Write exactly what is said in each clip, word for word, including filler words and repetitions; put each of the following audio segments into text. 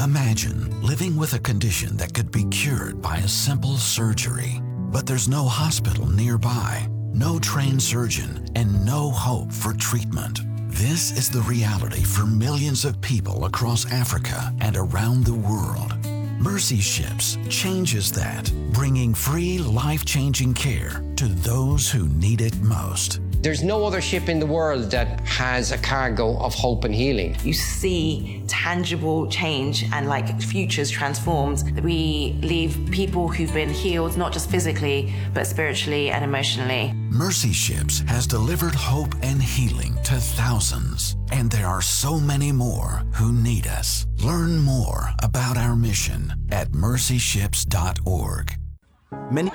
Imagine living with a condition that could be cured by a simple surgery, but there's no hospital nearby, no trained surgeon, and no hope for treatment. This is the reality for millions of people across Africa and around the world. Mercy Ships changes that, bringing free, life-changing care to those who need it most. There's no other ship in the world that has a cargo of hope and healing. You see tangible change and like futures transformed. We leave people who've been healed, not just physically, but spiritually and emotionally. Mercy Ships has delivered hope and healing to thousands, and there are so many more who need us. Learn more about our mission at mercy ships dot org. Many.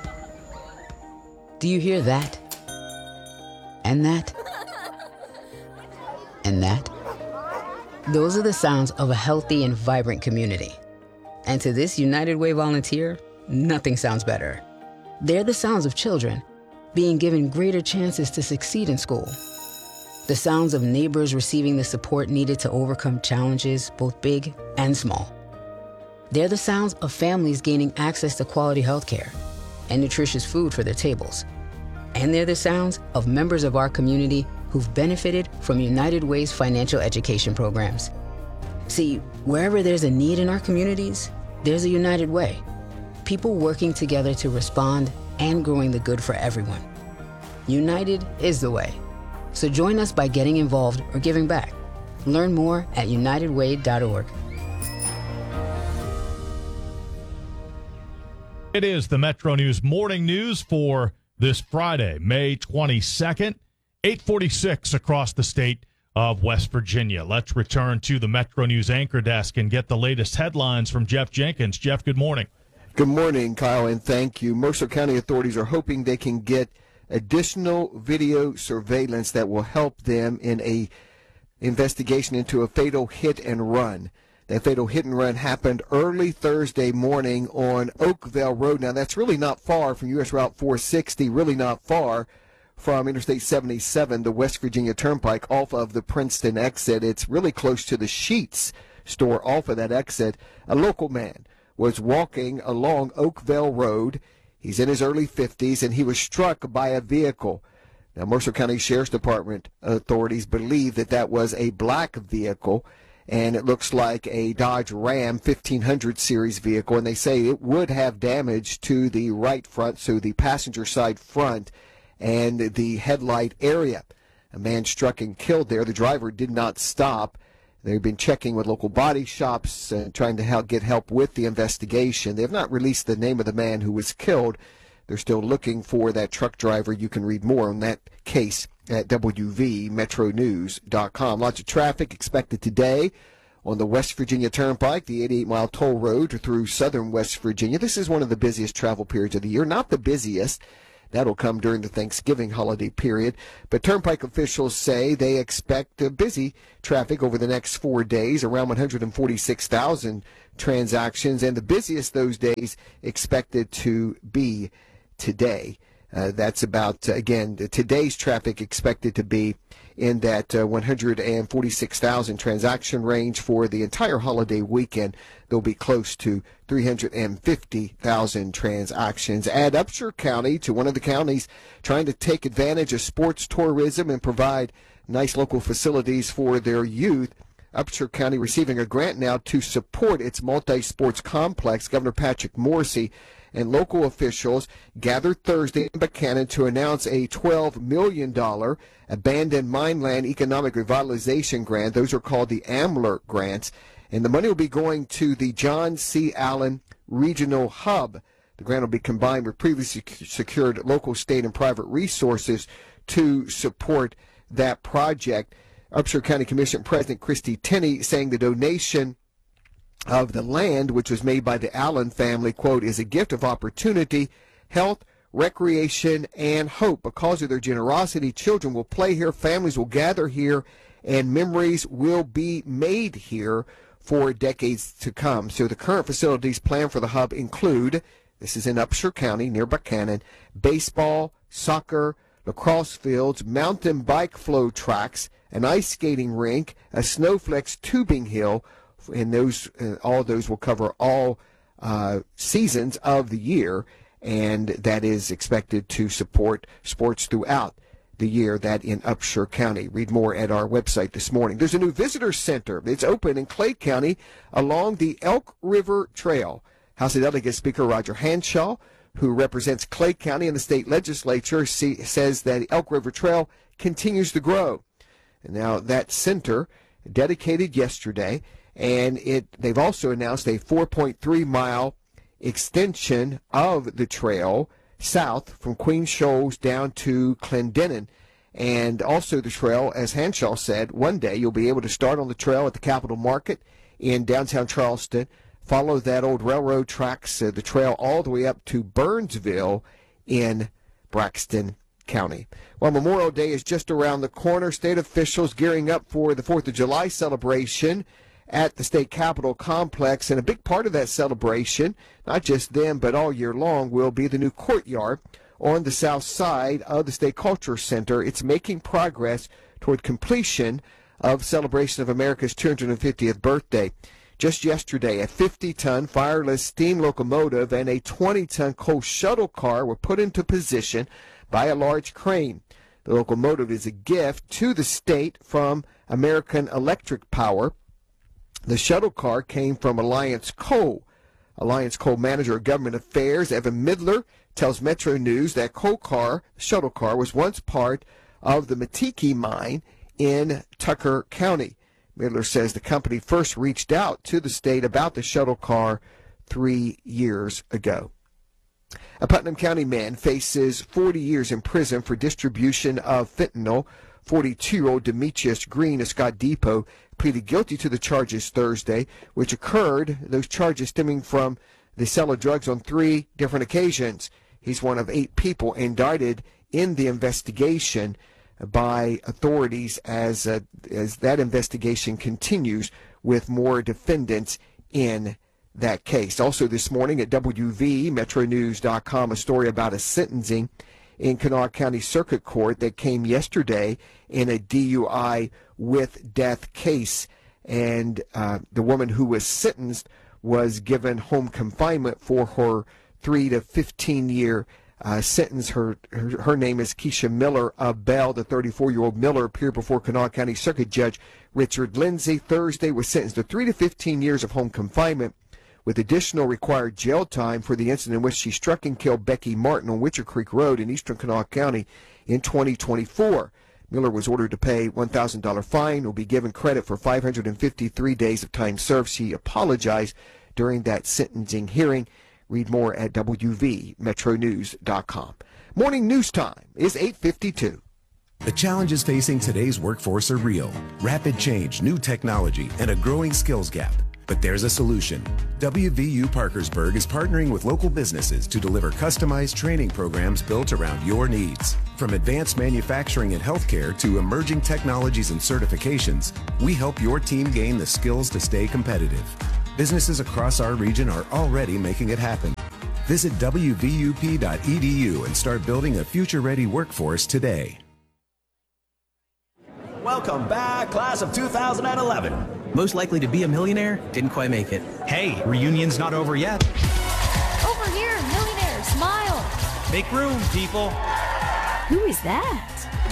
Do you hear that? And that? And that? Those are the sounds of a healthy and vibrant community. And to this United Way volunteer, nothing sounds better. They're the sounds of children being given greater chances to succeed in school. The sounds of neighbors receiving the support needed to overcome challenges, both big and small. They're the sounds of families gaining access to quality healthcare and nutritious food for their tables. And they're the sounds of members of our community who've benefited from United Way's financial education programs. See, wherever there's a need in our communities, there's a United Way. People working together to respond and growing the good for everyone. United is the way. So join us by getting involved or giving back. Learn more at united way dot org. It is the Metro News Morning News for this Friday, May twenty-second, eight forty-six across the state of West Virginia. Let's return to the Metro News anchor desk and get the latest headlines from Jeff Jenkins. Jeff, good morning. Good morning, Kyle, and thank you. Mercer County authorities are hoping they can get additional video surveillance that will help them in a investigation into a fatal hit and run. That fatal hit and run happened early Thursday morning on Oakville Road. Now, that's really not far from U S Route four sixty, really not far from Interstate seventy-seven, the West Virginia Turnpike, off of the Princeton exit. It's really close to the Sheetz store off of that exit. A local man was walking along Oakville Road. He's in his early fifties, and he was struck by a vehicle. Now, Mercer County Sheriff's Department authorities believe that that was a black vehicle, and it looks like a Dodge Ram fifteen hundred series vehicle, and they say it would have damage to the right front, so the passenger side front and the headlight area. A man struck and killed there. The driver did not stop. They've been checking with local body shops and trying to help get help with the investigation. They have not released the name of the man who was killed. They're still looking for that truck driver. You can read more on that case at W V metro news dot com. Lots of traffic expected today on the West Virginia Turnpike, the eighty-eight mile toll road through southern West Virginia. This is one of the busiest travel periods of the year. Not the busiest. That'll come during the Thanksgiving holiday period. But Turnpike officials say they expect uh, busy traffic over the next four days, around one hundred forty-six thousand transactions, and the busiest those days expected to be today. Uh, that's about, uh, again, today's traffic expected to be in that uh, one hundred forty-six thousand transaction range. For the entire holiday weekend, there'll be close to three hundred fifty thousand transactions. Add Upshur County to one of the counties trying to take advantage of sports tourism and provide nice local facilities for their youth. Upshur County receiving a grant now to support its multi-sports complex. Governor Patrick Morrisey and local officials gathered Thursday in Buchanan to announce a twelve million dollars abandoned mineland economic revitalization grant. Those are called the AMLR grants, and the money will be going to the John C. Allen Regional Hub. The grant will be combined with previously secured local, state, and private resources to support that project. Upshur County Commission President Christy Tenney saying the donation of the land, which was made by the Allen family, quote, is a gift of opportunity, health, recreation, and hope. Because of their generosity, children will play here, families will gather here, and memories will be made here for decades to come. So the current facilities planned for the hub include, this is in Upshur County near Buchanan, baseball, soccer, lacrosse fields, mountain bike flow tracks, an ice skating rink, a Snowflex tubing hill, and those uh, all those will cover all uh, seasons of the year, and that is expected to support sports throughout the year, that in Upshur County. Read more at our website this morning. There's a new visitor center. It's open in Clay County along the Elk River Trail. House of Delegates Speaker Roger Hanshaw, who represents Clay County in the state legislature, see, says that the Elk River Trail continues to grow. And now that center dedicated yesterday, and it they've also announced a four point three mile extension of the trail south from Queen Shoals down to Clendenin. And also the trail, as Hanshaw said, one day you'll be able to start on the trail at the Capitol Market in downtown Charleston, follow that old railroad tracks, uh, the trail all the way up to Burnsville in Braxton County. Well, Memorial Day is just around the corner. State officials gearing up for the fourth of July celebration at the state capitol complex, and a big part of that celebration, not just then but all year long, will be the new courtyard on the south side of the State Culture Center. It's making progress toward completion of celebration of America's two hundred fiftieth birthday. Just yesterday, a fifty-ton fireless steam locomotive and a twenty-ton coal shuttle car were put into position by a large crane. The locomotive is a gift to the state from American Electric Power. The shuttle car came from Alliance Coal. Alliance Coal Manager of Government Affairs, Evan Midler, tells Metro News that coal car, the shuttle car, was once part of the Matiki mine in Tucker County. Midler says the company first reached out to the state about the shuttle car three years ago. A Putnam County man faces forty years in prison for distribution of fentanyl. forty-two-year-old Demetrius Green of Scott Depot pleaded guilty to the charges Thursday, which occurred, those charges stemming from the sale of drugs on three different occasions. He's one of eight people indicted in the investigation by authorities as uh, as that investigation continues with more defendants in that case. Also this morning at W V, Metro News dot com, a story about a sentencing in Kanawha County Circuit Court that came yesterday in a D U I with death case. And uh, the woman who was sentenced was given home confinement for her three to fifteen year uh, sentence. Her, her her name is Keisha Miller of Bell. The thirty-four-year-old Miller appeared before Kanawha County Circuit Judge Richard Lindsay Thursday, was sentenced to three to fifteen years of home confinement with additional required jail time for the incident in which she struck and killed Becky Martin on Witcher Creek Road in eastern Kanawha County in twenty twenty-four. Miller was ordered to pay one thousand dollars fine, will be given credit for five hundred fifty-three days of time served. She apologized during that sentencing hearing. Read more at W V Metro News dot com. Morning news time is eight fifty-two. The challenges facing today's workforce are real. Rapid change, new technology, and a growing skills gap. But there's a solution. W V U Parkersburg is partnering with local businesses to deliver customized training programs built around your needs. From advanced manufacturing and healthcare to emerging technologies and certifications, we help your team gain the skills to stay competitive. Businesses across our region are already making it happen. Visit W V U P dot E D U and start building a future-ready workforce today. Welcome back, class of two thousand eleven. Most likely to be a millionaire, didn't quite make it. Hey, reunion's not over yet. Over here, millionaire, smile. Make room, people. Who is that?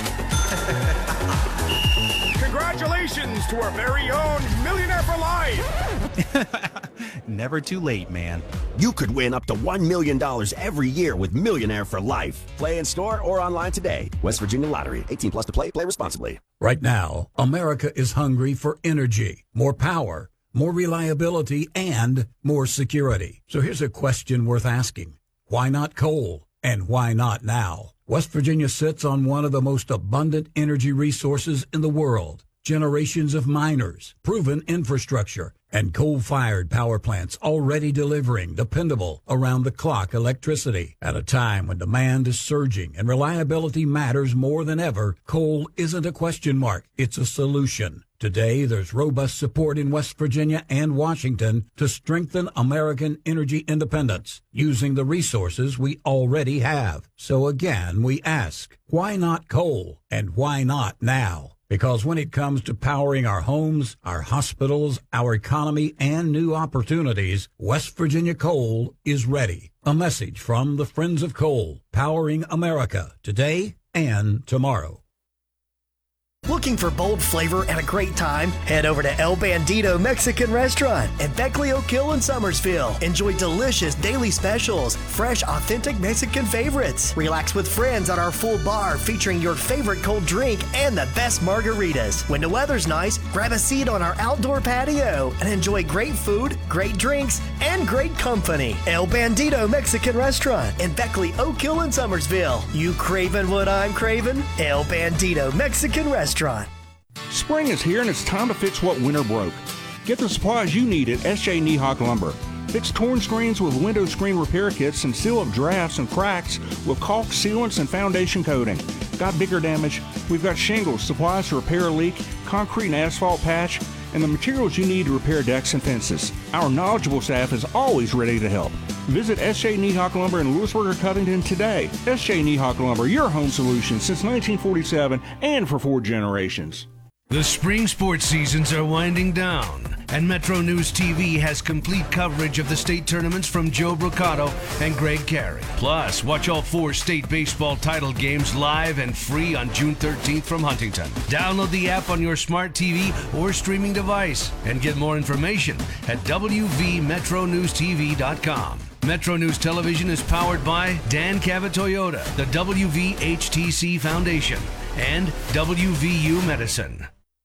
Congratulations to our very own Millionaire for Life. Never too late, man. You could win up to one million dollars every year with Millionaire for Life. Play in store or online today. West Virginia Lottery. eighteen plus to play. Play responsibly. Right now, America is hungry for energy, more power, more reliability, and more security. So here's a question worth asking. Why not coal? And why not now? West Virginia sits on one of the most abundant energy resources in the world. Generations of miners, proven infrastructure, and coal-fired power plants already delivering dependable, around-the-clock electricity. At a time when demand is surging and reliability matters more than ever, coal isn't a question mark, it's a solution. Today, there's robust support in West Virginia and Washington to strengthen American energy independence using the resources we already have. So again, we ask, why not coal and why not now? Because when it comes to powering our homes, our hospitals, our economy, and new opportunities, West Virginia Coal is ready. A message from the Friends of Coal, powering America today and tomorrow. Looking for bold flavor and a great time? Head over to El Bandito Mexican Restaurant in Beckley, Oak Hill, and Summersville. Enjoy delicious daily specials, fresh, authentic Mexican favorites. Relax with friends at our full bar featuring your favorite cold drink and the best margaritas. When the weather's nice, grab a seat on our outdoor patio and enjoy great food, great drinks, and great company. El Bandito Mexican Restaurant in Beckley, Oak Hill, and Summersville. You craving what I'm craving? El Bandito Mexican Restaurant. Spring is here and it's time to fix what winter broke. Get the supplies you need at S J Nihock Lumber. Fix torn screens with window screen repair kits and seal up drafts and cracks with caulk sealants and foundation coating. Got bigger damage? We've got shingles, supplies to repair a leak, concrete and asphalt patch, and the materials you need to repair decks and fences. Our knowledgeable staff is always ready to help. Visit S J Nihock Lumber in Lewisburg or Covington today. S J Nihock Lumber, your home solution since nineteen forty-seven and for four generations. The spring sports seasons are winding down, and Metro News T V has complete coverage of the state tournaments from Joe Brocato and Greg Carey. Plus, watch all four state baseball title games live and free on June thirteenth from Huntington. Download the app on your smart T V or streaming device and get more information at W V metro news T V dot com. Metro News Television is powered by Dan Cabot Toyota, the W V H T C Foundation, and W V U Medicine.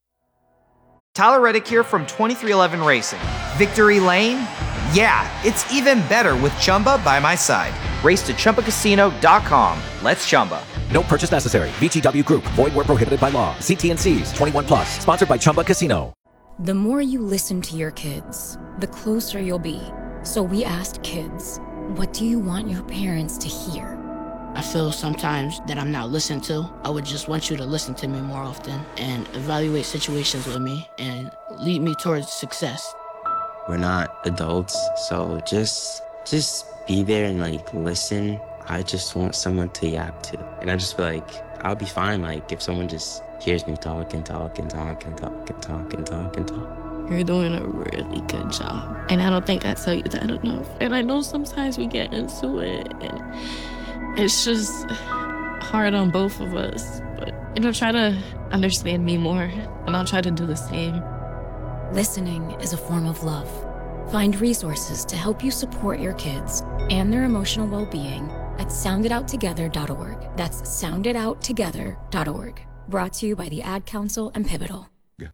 Tyler Reddick here from twenty-three eleven Racing. Victory Lane? Yeah, it's even better with Chumba by my side. Race to Chumba Casino dot com. Let's Chumba. No purchase necessary. V G W Group. Void where prohibited by law. See T N Cs. twenty-one plus. Sponsored by Chumba Casino. The more you listen to your kids, the closer you'll be. So we asked kids, what do you want your parents to hear? I feel sometimes that I'm not listened to. I would just want you to listen to me more often and evaluate situations with me and lead me towards success. We're not adults, so just just be there and like listen. I just want someone to yap to. And I just feel like I'll be fine like if someone just hears me talk and talk and talk and talk and talk and talk and talk. You're doing a really good job. And I don't think I tell you that enough. And I know sometimes we get into it and it's just hard on both of us, but you know, try to understand me more, and I'll try to do the same. Listening is a form of love. Find resources to help you support your kids and their emotional well-being at sound it out together dot org. That's sound it out together dot org. Brought to you by the Ad Council and Pivotal.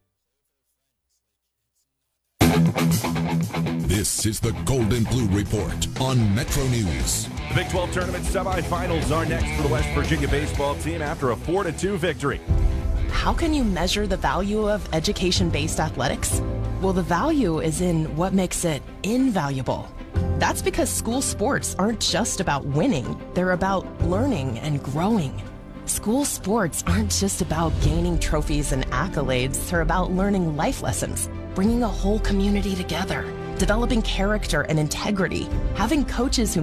This is the Golden Blue Report on Metro News. The Big twelve Tournament semifinals are next for the West Virginia baseball team after a four to two victory. How can you measure the value of education-based athletics? Well, the value is in what makes it invaluable. That's because school sports aren't just about winning. They're about learning and growing. School sports aren't just about gaining trophies and accolades. They're about learning life lessons, bringing a whole community together, developing character and integrity, having coaches who